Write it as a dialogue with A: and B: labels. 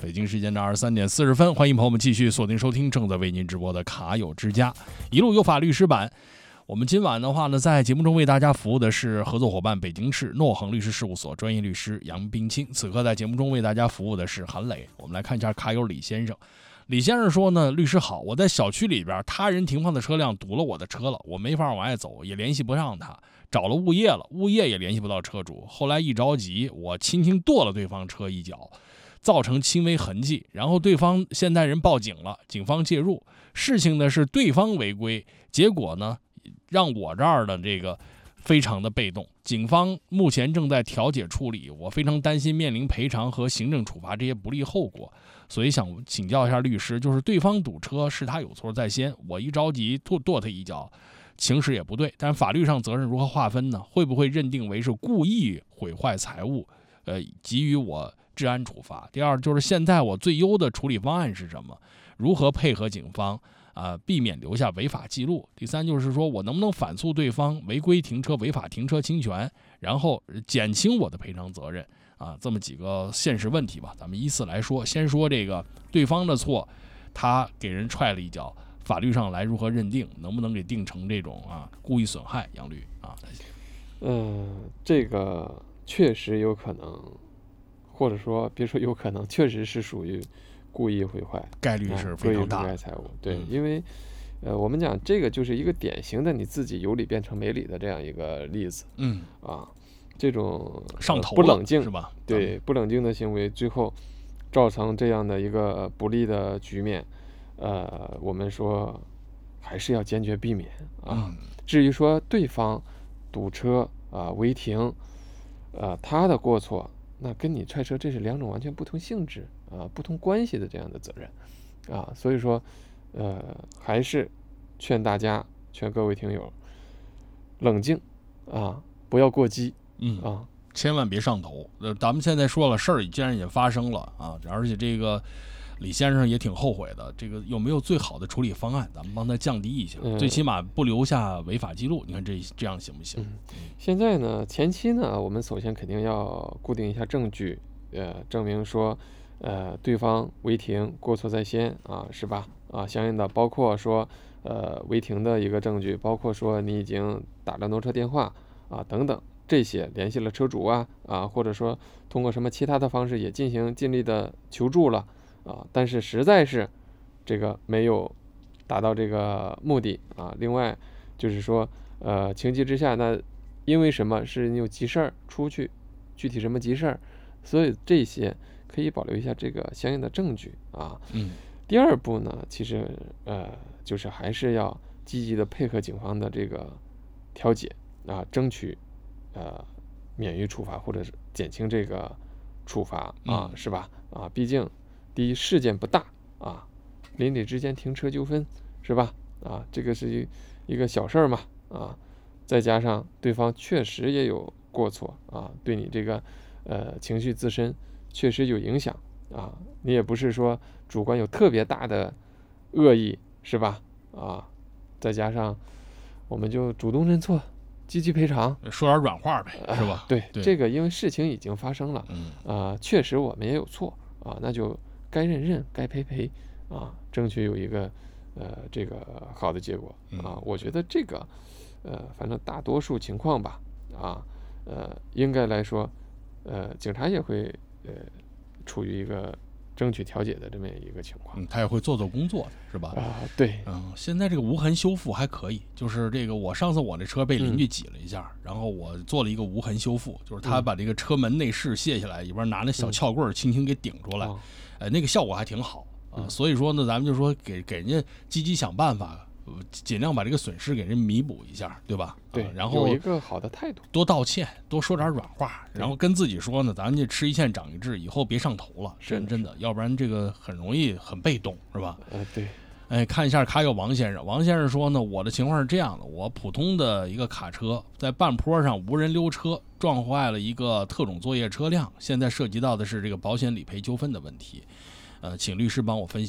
A: 北京时间的23点40分，欢迎朋友们继续锁定收听正在为您直播的卡友之家一路有法律师版。我们今晚的话呢，在节目中为大家服务的是合作伙伴北京市诺恒律师事务所专业律师杨冰清。此刻在节目中为大家服务的是韩磊。我们来看一下卡友李先生。李先生说呢，律师好，我在小区里边他人停放的车辆堵了我的车了，我没法往外走，也联系不上他，找了物业了，物业也联系不到车主。后来一着急，我轻轻跺了对方车一脚，造成轻微痕迹，然后对方现代人报警了，警方介入。事情呢是对方违规，结果呢让我这儿的这个非常的被动，警方目前正在调解处理，我非常担心面临赔偿和行政处罚这些不利后果，所以想请教一下律师，就是对方堵车是他有错在先，我一着急跺他一脚，情势也不对，但法律上责任如何划分呢？会不会认定为是故意毁坏财物，给予我治安处罚？第二就是现在我最优的处理方案是什么？如何配合警方避免留下违法记录？第三就是说我能不能反诉对方违规停车、违法停车侵权，然后减轻我的赔偿责任这么几个现实问题吧，咱们依次来说。先说这个对方的错，他给人踹了一脚，法律上来如何认定？能不能给定成这种故意损害？杨律
B: 这个确实有可能，或者说别说有可能，确实是属于故意毁坏，
A: 概率是非常大的。
B: 故意毁坏财物，对，因为我们讲这个就是一个典型的你自己有理变成没理的这样一个例子。这种
A: 上头
B: 不冷静
A: 是吧？
B: 对，不冷静的行为，最后造成这样的一个不利的局面，我们说还是要坚决避免至于说对方堵车违停，他的过错，那跟你踹车这是两种完全不同性质不同关系的这样的责任所以说还是劝各位听友冷静不要过激
A: 千万别上头。咱们现在说了，事儿既然已经发生了而且这个李先生也挺后悔的，这个有没有最好的处理方案？咱们帮他降低一下，最起码不留下违法记录。你看这样行不行？
B: 现在呢，前期呢，我们首先肯定要固定一下证据，证明说，对方违停过错在先是吧？相应的包括说，违停的一个证据，包括说你已经打了挪车电话等等。这些联系了车主或者说通过什么其他的方式也尽力的求助了但是实在是这个没有达到这个目的另外就是说情急之下，那因为什么是你有急事儿出去，具体什么急事儿，所以这些可以保留一下这个相应的证据第二步呢，其实就是还是要积极的配合警方的这个调解争取免于处罚或者是减轻这个处罚是吧？毕竟第一事件不大邻里之间停车纠纷是吧？这个是一个小事儿嘛再加上对方确实也有过错对你这个情绪自身确实有影响你也不是说主观有特别大的恶意是吧？再加上我们就主动认错。积极赔偿，
A: 说点软话呗，是吧？
B: 对，这个因为事情已经发生了，确实我们也有错那就该认该赔争取有一个这个好的结果我觉得这个反正大多数情况吧应该来说警察也会处于一个争取调解的这么一个情况
A: 他也会做工作的是吧？
B: 对
A: 现在这个无痕修复还可以，就是这个上次我这车被邻居挤了一下然后我做了一个无痕修复，就是他把这个车门内饰卸下来，里边拿那小撬棍轻轻给顶出来那个效果还挺好所以说呢，咱们就说给人家积极想办法，尽量把这个损失给人弥补一下，对吧？
B: 对，
A: 然后
B: 有一个好的态度，
A: 多道歉，多说点软话，然后跟自己说呢，咱们就吃一堑长一智，以后别上头了，真的，要不然这个很容易很被动，是吧？
B: 对。
A: 看一下卡友王先生，王先生说呢，我的情况是这样的，我普通的一个卡车在半坡上无人溜车撞坏了一个特种作业车辆，现在涉及到的是这个保险理赔纠纷的问题，请律师帮我分析。